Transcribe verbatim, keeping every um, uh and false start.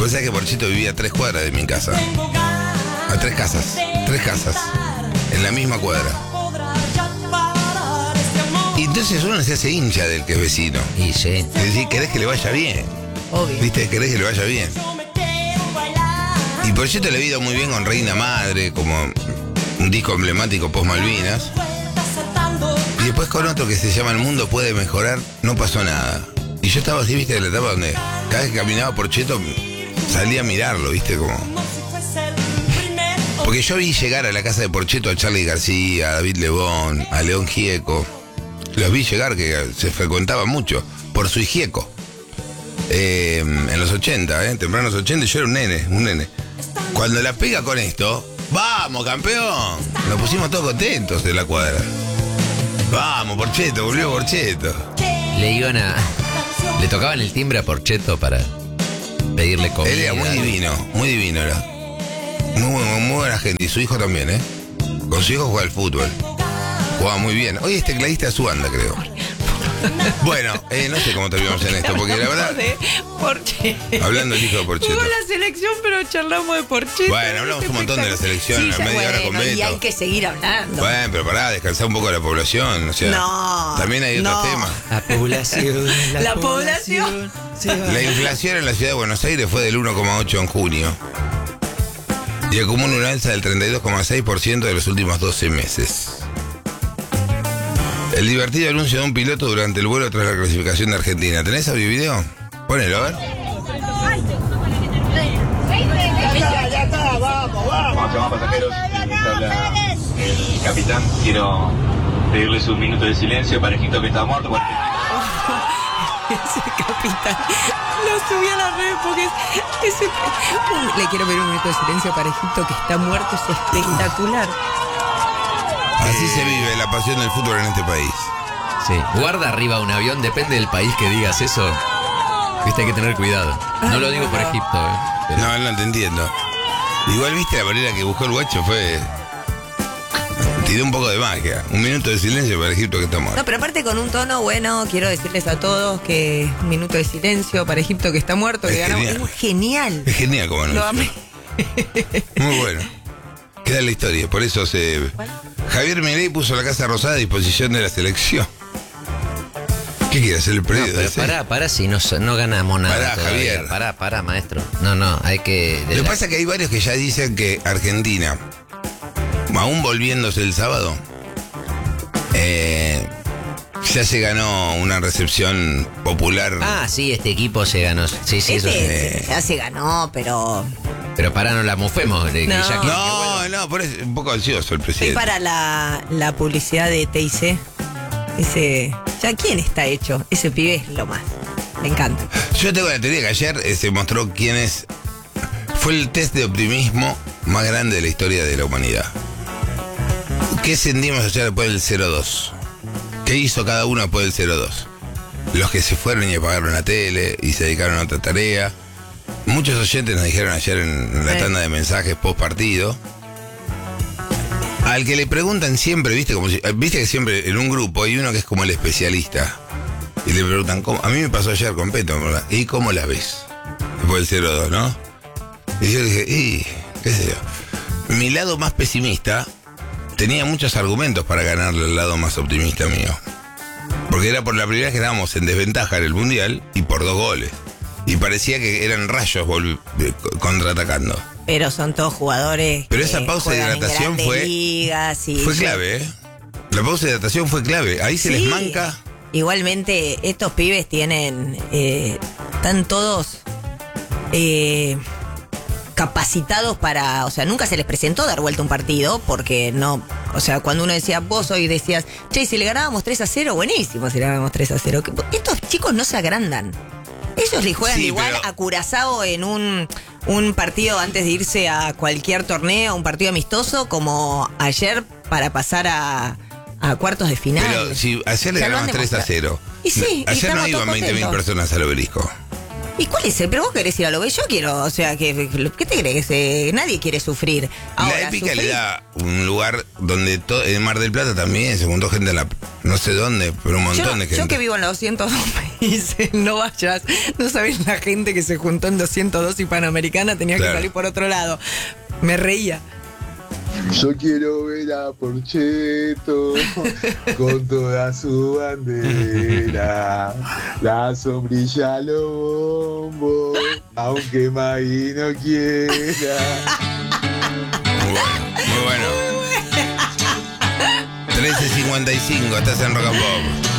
Pues sabés que Porcheto vivía a tres cuadras de mi casa. A tres casas. Tres casas. En la misma cuadra. Y entonces uno se hace hincha del que es vecino. Y sí. Es decir, querés que le vaya bien. Obvio. ¿Viste? Querés que le vaya bien. Y Porcheto le ha ido muy bien con Reina Madre, como un disco emblemático post Malvinas. Y después con otro que se llama El Mundo Puede Mejorar, no pasó nada. Y yo estaba así, viste, en la etapa donde cada vez que caminaba Porcheto salía a mirarlo, viste, como... Porque yo vi llegar a la casa de Porcheto a Charly García, a David Lebón, a León Gieco. Los vi llegar, que se frecuentaban mucho, por su Gieco. Eh, en los ochenta, eh, tempranos ochenta, yo era un nene, un nene. Cuando la pega con esto, ¡vamos, campeón! Nos pusimos todos contentos de la cuadra. ¡Vamos, Porcheto! Volvió Porcheto. Le iban a... Le tocaban el timbre a Porcheto para pedirle comida. Él era muy divino, muy divino era. Muy, muy, muy buena gente. Y su hijo también, ¿eh? Con su hijo jugaba al fútbol. Jugaba muy bien. Hoy es tecladista de su banda, creo. Bueno, eh, no sé cómo terminamos en esto, porque la verdad... Porcheto. Hablando del hijo de Porcheto. Jugó la selección, pero charlamos de Porcheto. Bueno, hablamos un montón de la selección, Sí, a ya, media hora bueno, con Beto. y hay que seguir hablando. Bueno, pero pará, descansar un poco de la población, o sea... No, También hay otros no. temas. La población. La, La población. La inflación en la ciudad de Buenos Aires fue del uno coma ocho en junio. Y acumula una alza del treinta y dos coma seis por ciento de los últimos doce meses. El divertido anuncio de un piloto durante el vuelo tras la clasificación de Argentina. ¿Tenés audio y video? Ponelo, a ver. Ya, ya está, vamos, vamos. Vamos, pasajeros. Les habla el capitán. Quiero pedirles un minuto de silencio. Parejito que está muerto. Ese capitán lo subí a las redes porque es, ese, un- le quiero pedir un minuto de silencio para Egipto que está muerto, es espectacular. Así se vive la pasión del fútbol en este país. Sí. Guarda arriba un avión, depende del país que digas eso. Viste, hay que tener cuidado. No lo digo por Egipto, ¿eh? Pero- No, no te entiendo. Igual viste la manera que buscó el guacho fue... Tiró un poco de magia. Un minuto de silencio para Egipto que está muerto. No, pero aparte con un tono bueno, quiero decirles a todos que un minuto de silencio para Egipto que está muerto, Es que ganamos. genial. Es genial. Es genial como Lo anuncio. amé. Muy bueno. Queda en la historia, por eso se... Javier Milei puso la Casa Rosada a disposición de la selección. ¿Qué quiere hacer el No, periodo? pero ese? pará, pará si no, no ganamos nada. Pará, todavía. Javier. Pará, pará, maestro. No, no, hay que... de Lo que la- pasa es que hay varios que ya dicen que Argentina, aún volviéndose el sábado, eh, ya se ganó una recepción popular. Ah, sí, este equipo se ganó. Sí, sí, eso sí. Este ya se ganó, pero Pero pará, no la mufemos. de que No. ya que- No, no, por eso es un poco ansioso el es presidente. para la, la publicidad de T I C. Ese, ya quién está hecho, ese pibe es lo más. Me encanta. Yo tengo la teoría que ayer eh, se mostró quién es. Fue el test de optimismo más grande de la historia de la humanidad. ¿Qué sentimos ayer después del cero dos? ¿Qué hizo cada uno después del cero dos? Los que se fueron y apagaron la tele y se dedicaron a otra tarea. Muchos oyentes nos dijeron ayer en la Sí. tanda de mensajes post partido. Al que le preguntan siempre, viste, como si, viste que siempre en un grupo hay uno que es como el especialista. Y le preguntan, ¿cómo? A mí me pasó ayer con Peto, ¿verdad? ¿Y cómo la ves? Después del cero dos, ¿no? Y yo dije, y qué sé yo. Mi lado más pesimista tenía muchos argumentos para ganarle al lado más optimista mío. Porque era por la primera vez que estábamos en desventaja en el Mundial y por dos goles. Y parecía que eran rayos volvi- eh, contraatacando. Pero son todos jugadores. Pero que esa pausa de juegan en hidratación grandes fue- ligas y Fue yo- clave, ¿eh? La pausa de hidratación fue clave. Ahí se Sí. les manca. Igualmente, estos pibes tienen. Eh, están todos. Eh, capacitados para, o sea, nunca se les presentó dar vuelta un partido, porque no, o sea, cuando uno decía, vos hoy decías, che, si le ganábamos tres a cero, buenísimo si le ganábamos tres a cero. Estos chicos no se agrandan. Ellos le juegan Sí, igual pero- a Curazao en un, un partido antes de irse a cualquier torneo, un partido amistoso, como ayer para pasar a, a cuartos de final. Pero si ayer le Ya lo han ganaban tres a demostrado. cero. Y sí, y Ayer no estamos iban todos veinte mil contentos. personas al obelisco. ¿Y cuál es el? Pero vos querés ir a lo que yo quiero. O sea, que ¿qué te crees? Eh, nadie quiere sufrir. Ahora, la épica sufrir... le da un lugar donde todo, en Mar del Plata también se juntó gente en la, no sé dónde, pero un montón yo, de gente. Yo que vivo en la doscientos dos me dice, no vayas. No sabés la gente que se juntó en doscientos dos y Panamericana tenía Claro. que salir por otro lado. Me reía. Yo quiero ver a Porcheto con toda su bandera, la sombrilla lo bombo, aunque Magui no quiera. Muy bueno, muy bueno. trece cincuenta y cinco, estás en Rock and Pop.